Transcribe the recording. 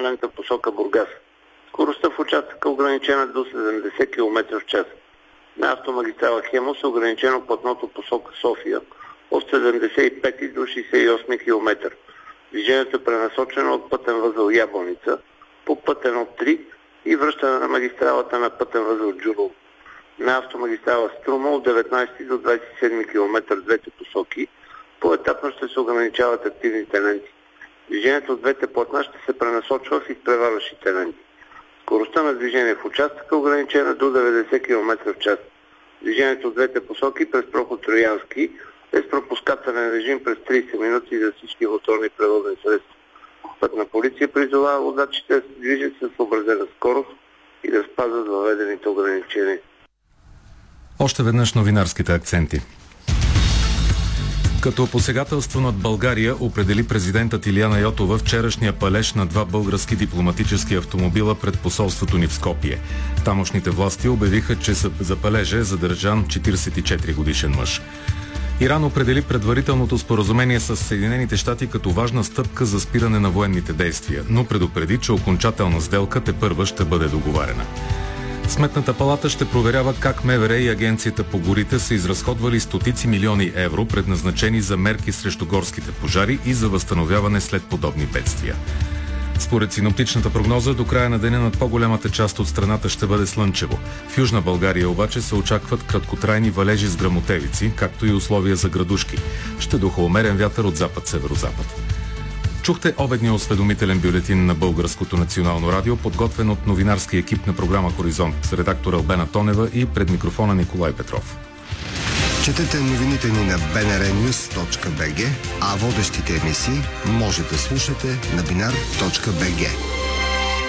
лента посока Бургас. Скоростта в участъка е ограничена до 70 км в час. На автомагистрала Хемус е ограничено платното посока София от 75 до 68 км. Движението е пренасочено от пътен възел Ябланица по пътен 3 и връщане на магистралата на пътен възел Джурово. На автомагистрала Струма от 19 до 27 км в двете посоки поетапно ще се ограничават активните ленти. Движението от двете платна ще се пренасочва в изпреварващите ленти. Скоростта на движение в участъка е ограничена до 90 км в час. Движението от двете посоки през проход Троянски е с пропускателен режим през 30 минути за всички моторни превозни средства. Пътна полиция призовава водачите да се движат с съобразена скорост и да спазват въведените ограничения. Още веднъж новинарските акценти. Като посегателство над България определи президентът Илияна Йотова вчерашния палеж на 2 български дипломатически автомобила пред посолството ни в Скопие. Тамошните власти обявиха, че за палежа е задържан 44 годишен мъж. Иран определи предварителното споразумение с Съединените щати като важна стъпка за спиране на военните действия, но предупреди, че окончателна сделка тепърва ще бъде договарена. Сметната палата ще проверява как МВР и Агенцията по горите са изразходвали стотици милиони евро, предназначени за мерки срещу горските пожари и за възстановяване след подобни бедствия. Според синоптичната прогноза, до края на деня над по-голямата част от страната ще бъде слънчево. В Южна България обаче се очакват краткотрайни валежи с гръмотевици, както и условия за градушки. Ще духа умерен вятър от запад-северозапад. Чухте обедния осведомителен бюлетин на Българското национално радио, подготвен от новинарски екип на програма Хоризонт, с редактор Албена Тонева и пред микрофона Николай Петров. Четете новините ни на bnrnews.bg, а водещите емисии може да слушате на binar.bg.